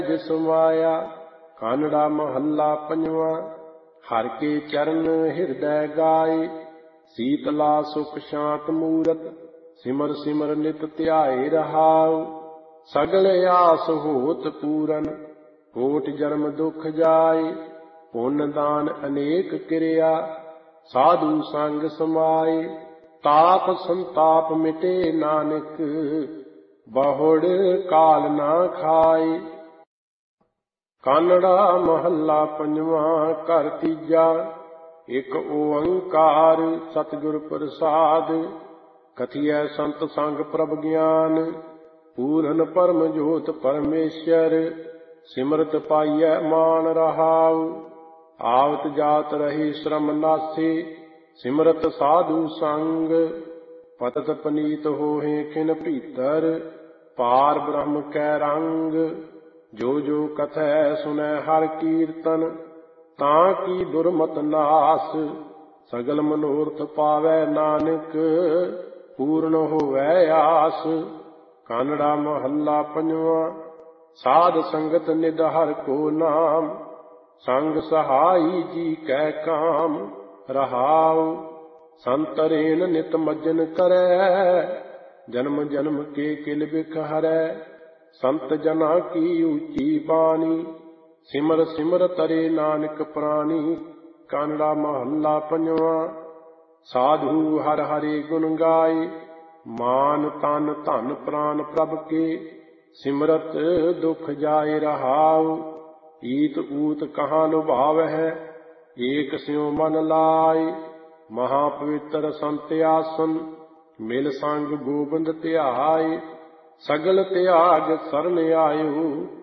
ਜਿਸ ਮਾਇਆ। ਕਾਨੜਾ ਮਹੱਲਾ ਪੰਜਵਾਂ। ਹਰਿ ਕੇ ਚਰਨ ਹਿਰਦੈ ਗਾਏ, ਸੀਤਲਾ ਸੁਖ ਸ਼ਾਂਤ ਮੂਰਤ। ਸਿਮਰ ਸਿਮਰ ਨਿਤ ਧਿਆਏ ਰਹਾਉ, ਸਗਲ ਆਸ ਹੋਤ ਪੂਰਨ। ਕੋਟ ਜਨਮ ਦੁਖ ਜਾਏ, ਪੁੰਨ ਦਾਨ ਅਨੇਕ ਕਿਰਿਆ। ਸਾਧੂ ਸੰਗ ਸਮਾਏ, ਤਾਪ ਸੰਤਾਪ ਮਿਟੇ ਨਾਨਕ। ਬਹੁੜ ਕਾਲ ਨਾ ਖਾਏ। ਕਾਨੜਾ ਮਹੱਲਾ ਪੰਜਵਾਂ। ਘਰ ਤੀਜਾ। ਇਕ ਓੰਕਾਰ ਸਤਿਗੁਰ ਪ੍ਰਸਾਦਿ। ਕਥੀਐ ਸੰਤ ਸੰਗ ਪ੍ਰਭ ਗਿਆਨ, ਪੂਰਨ ਪਰਮ ਜੋਤ ਪਰਮੇਸ਼ਰ। ਸਿਮਰਤ ਪਾਈਐ ਮਾਨ ਰਹਾਉ, ਆਵਤ ਜਾਤ ਰਹੀ ਸ਼ਰਮ ਨਾਸੀ। ਸਿਮਰਤ ਸਾਧੂ ਸੰਗ, ਪਤਤ ਪਨੀਤ ਹੋਹੇ ਖਿਨ ਭੀਤਰ। ਪਾਰ ਬ੍ਰਹਮ ਕੈ ਰੰਗ, ਜੋ ਜੋ ਕਥੈ ਸੁਨੈ ਹਰਿ ਕੀਰਤਨ। ਤਾਂ ਕੀ ਦੁਰਮਤ ਨਾਸ, ਸਗਲ ਮਨੋਰਥ ਪਾਵੈ ਨਾਨਕ। ਪੂਰਨ ਹੋਵੈ ਆਸ। ਕਾਨੜਾ ਮਹੱਲਾ ਪੰਜਵਾਂ। ਸਾਧ ਸੰਗਤ ਨਿਧ ਹਰਿ ਕੋ ਨਾਮ, ਸੰਗ ਸਹਾਈ ਜੀ ਕੈ ਕਾਮ। ਰਹਾਉ ਸੰਤਰੇਨ ਨਿਤ ਮਜਨ ਕਰੈ, ਜਨਮ ਜਨਮ ਕੇ ਕਿਲ ਬਿਖ ਹਰੈ। ਸੰਤ ਜਨਾ ਕੀ ਉੱਚੀ ਬਾਣੀ, ਸਿਮਰ ਸਿਮਰ ਤਰੇ ਨਾਨਕ ਪ੍ਰਾਣੀ। ਕਾਨੜਾ ਮਹੱਲਾ ਪੰਜਵਾਂ। ਸਾਧੂ ਹਰਿ ਹਰਿ ਗੁਣ ਗਾਏ, ਮਾਨ ਤਨ ਧਨ ਪ੍ਰਾਨ ਪ੍ਰਭ ਕੇ। ਸਿਮਰਤ ਦੁਖ ਜਾਏ ਰਹਾਉ, ਈਤ ਊਤ ਕਹਾਂ ਲੁਭਾਵਹਿ। ਏਕ ਸਿਉ ਮਨ ਲਾਏ, ਮਹਾ ਪਵਿੱਤਰ ਸੰਤ ਆਸਨ। ਮਿਲ ਸੰਗ ਗੋਬਿੰਦ ਧਿਆਏ, ਸਗਲ ਤਿਆਗ ਸਰਨ ਆਇਓ।